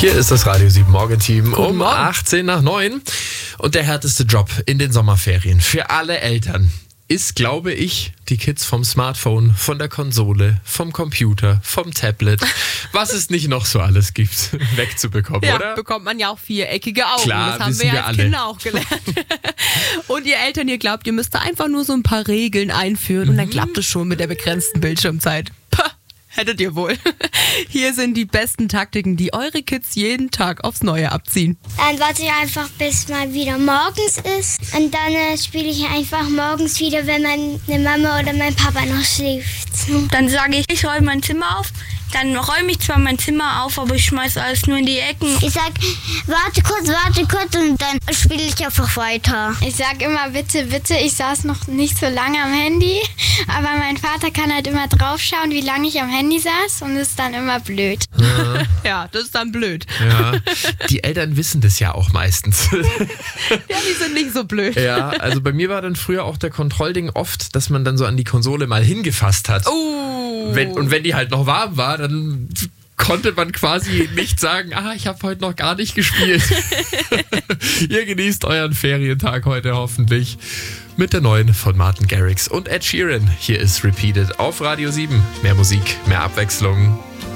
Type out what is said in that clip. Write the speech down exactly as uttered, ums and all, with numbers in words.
Hier ist das Radio sieben Morgenteam um Morgen. achtzehn nach neun. Und der härteste Job in den Sommerferien für alle Eltern ist, glaube ich, die Kids vom Smartphone, von der Konsole, vom Computer, vom Tablet, was es nicht noch so alles gibt, wegzubekommen, Ja, oder? bekommt man ja auch viereckige Augen. Klar, das haben wissen wir wir als alle. Kinder auch gelernt. Und ihr Eltern, ihr glaubt, ihr müsst da einfach nur so ein paar Regeln einführen und dann klappt es schon mit der begrenzten Bildschirmzeit. Pah, hättet ihr wohl. Hier sind die besten Taktiken, die eure Kids jeden Tag aufs Neue abziehen. Dann warte ich einfach, bis mal wieder morgens ist. Und dann äh, spiele ich einfach morgens wieder, wenn meine Mama oder mein Papa noch schläft. Dann sage ich, ich räume mein Zimmer auf. Dann räume ich zwar mein Zimmer auf, aber ich schmeiße alles nur in die Ecken. Ich sag, warte kurz, warte kurz und dann spiele ich einfach weiter. Ich sag immer bitte, bitte. Ich saß noch nicht so lange am Handy, aber mein Vater kann halt immer draufschauen, wie lange ich am Handy saß und ist dann immer blöd. Ja, Ja, das ist dann blöd. ja. Die Eltern wissen das ja auch meistens. Ja, die sind nicht so blöd. Ja, also bei mir war dann früher auch der Kontrollding oft, dass man dann so an die Konsole mal hingefasst hat. Oh. Wenn, und wenn die halt noch warm war, dann konnte man quasi nicht sagen, ah, ich habe heute noch gar nicht gespielt. Ihr genießt euren Ferientag heute hoffentlich mit der neuen von Martin Garrix und Ed Sheeran. Hier ist Repeated auf Radio sieben. Mehr Musik, mehr Abwechslung.